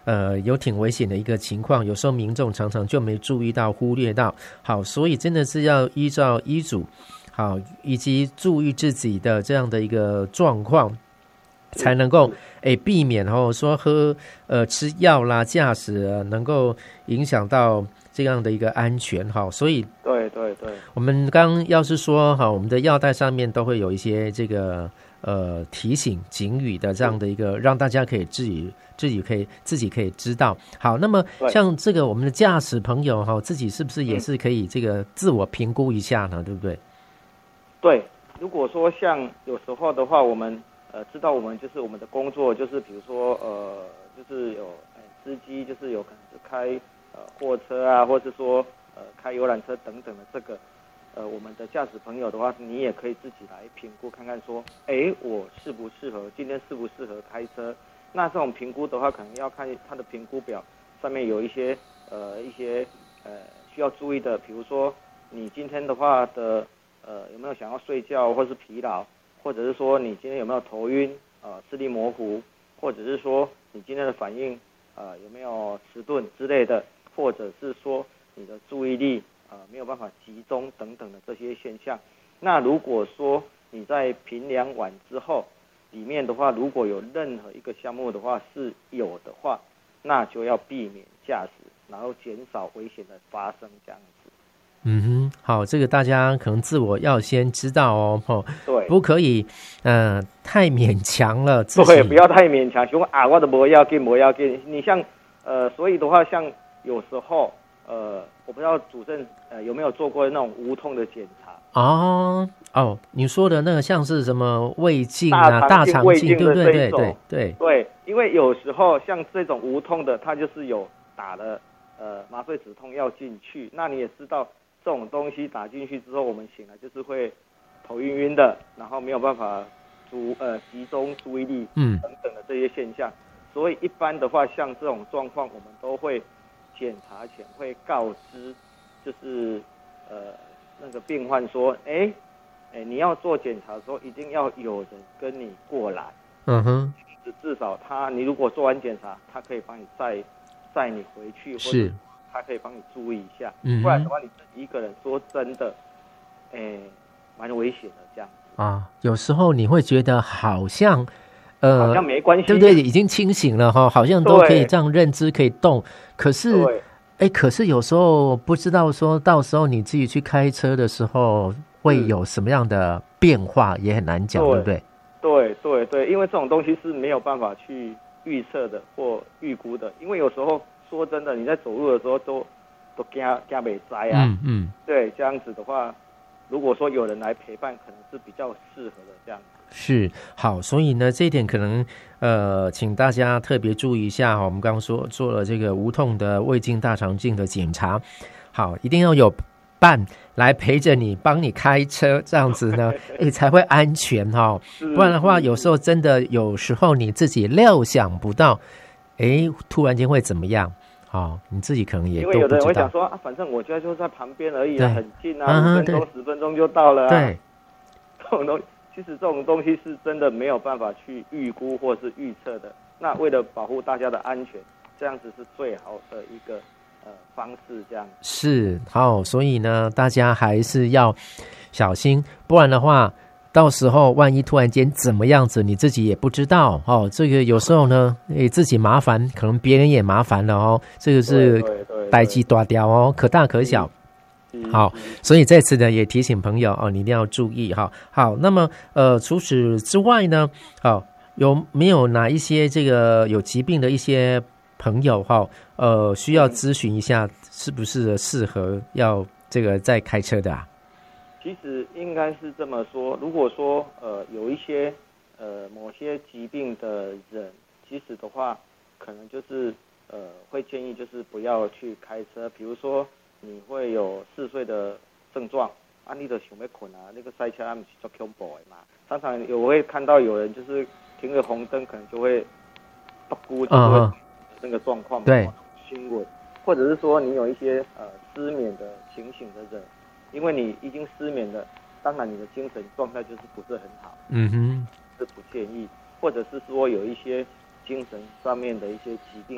有挺危险的一个情况，有时候民众常常就没注意到、忽略到。好，所以真的是要依照医嘱，好，以及注意自己的这样的一个状况，才能够避免说吃药啦、驾驶能够影响到这样的一个安全哈。所以对， 我们刚要是说哈，我们的药袋上面都会有一些这个提醒警语的这样的一个，让大家可以自己可以知道。好，那么像这个我们的驾驶朋友哈，自己是不是也是可以这个自我评估一下呢？对不对？ 对，如果说像有时候的话，我们知道我们就是我们的工作就是比如说就是有司机就是有可能是开货车啊，或是说开游览车等等的这个我们的驾驶朋友的话，你也可以自己来评估看看说，我适不适合今天适不适合开车？那这种评估的话，可能要看他的评估表上面有一些需要注意的，比如说你今天的话的有没有想要睡觉或是疲劳，或者是说你今天有没有头晕视力模糊，或者是说你今天的反应有没有迟钝之类的，或者是说你的注意力没有办法集中等等的这些现象。那如果说你在评量完之后，里面的话如果有任何一个项目的话是有的话，那就要避免驾驶，然后减少危险的发生这样子。 好，这个大家可能自我要先知道哦， 对， 不可以太勉强了自己， 对，不要太勉强，说我都不要紧，你像所以的话，像有时候我不知道主任有没有做过那种无痛的检查你说的那个像是什么胃镜啊、大肠镜，对不对？ 对，因为有时候像这种无痛的，它就是有打了麻醉止痛药进去，那你也知道这种东西打进去之后，我们醒来就是会头晕晕的，然后没有办法集中注意力等等的这些现象。所以一般的话，像这种状况，我们都会检查前会告知，就是那个病患说，你要做检查的时候，一定要有人跟你过来。至少你如果做完检查，他可以帮你载你回去，或者他可以帮你注意一下。不然的话，你自己一个人说真的，蛮危险的这样子。 有时候你会觉得好像没关系， 对不对？已经清醒了哈，好像都可以这样认知，可以动。可是有时候不知道说到时候你自己去开车的时候会有什么样的变化，也很难讲，对不对？ 对，因为这种东西是没有办法去预测的或预估的。因为有时候说真的，你在走路的时候都怕没栽啊。对，这样子的话，如果说有人来陪伴，可能是比较适合的这样子。 是，好，所以呢，这一点可能请大家特别注意一下。我们刚刚说做了这个无痛的胃镜、大肠镜的检查，好，一定要有伴来陪着你，帮你开车，这样子呢，才会安全哈。不然的话，有时候真的有时候你自己料想不到，突然间会怎么样？你自己可能也都不知道。 因为有的人会想说反正我家就在旁边而已，很近啊，5分钟、10分钟就到了啊。 对， 其实这种东西是真的没有办法去预估或是预测的。那为了保护大家的安全，这样子是最好的一个方式，这样是好，所以呢，大家还是要小心，不然的话，到时候万一突然间怎么样子，你自己也不知道这个有时候呢，自己麻烦，可能别人也麻烦了这个是代志大条可大可小。好，所以在此呢也提醒朋友你一定要注意好，那么除此之外呢，有没有哪一些这个有疾病的一些朋友需要咨询一下，是不是适合要这个在开车的其实应该是这么说，如果说有一些某些疾病的人，其实的话，可能就是会建议就是不要去开车，比如说你会有嗜睡的症状你就想要困那个塞车不是很恐怖的嘛。常常我会看到有人就是停个红灯，可能就会不顾就会那个状况， 对， 新闻，或者是说你有一些失眠的情形的人，因为你已经失眠了，当然你的精神状态就是不是很好，是不建议，或者是说有一些精神上面的一些疾病。